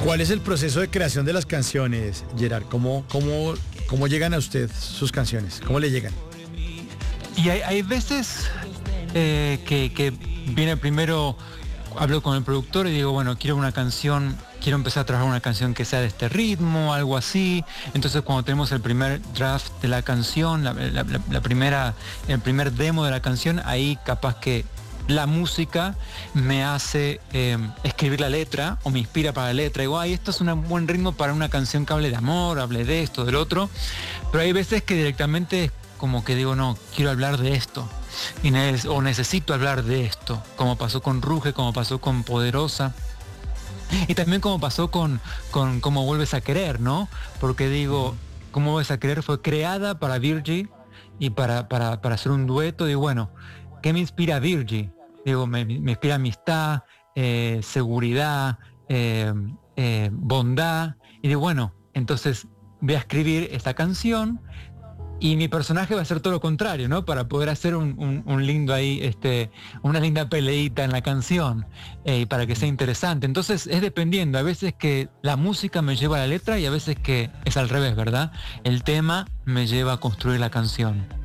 ¿Cuál es el proceso de creación de las canciones, Gerard? ¿Cómo llegan a usted sus canciones? ¿Cómo le llegan? Y hay veces que viene primero, hablo con el productor y digo, bueno, quiero empezar a trabajar una canción que sea de este ritmo, algo así. Entonces cuando tenemos el primer draft de la canción, el primer demo de la canción, ahí capaz que la música me hace escribir la letra o me inspira para la letra. Digo, esto es un buen ritmo para una canción que hable de amor, hable de esto, del otro. Pero hay veces que directamente como que digo, no, quiero hablar de esto. O necesito hablar de esto. Como pasó con Ruge, como pasó con Poderosa. Y también como pasó con Cómo Vuelves a Querer, ¿no? Porque digo, Cómo Vuelves a Querer fue creada para Virgie y para hacer un dueto. Digo, bueno, ¿qué me inspira Virgie? Digo, me inspira amistad, seguridad, bondad. Y digo, bueno, entonces voy a escribir esta canción y mi personaje va a ser todo lo contrario, ¿no? Para poder hacer un lindo ahí, una linda peleita en la canción, para que sea interesante. Entonces es dependiendo, a veces que la música me lleva a la letra y a veces que es al revés, ¿verdad? El tema me lleva a construir la canción.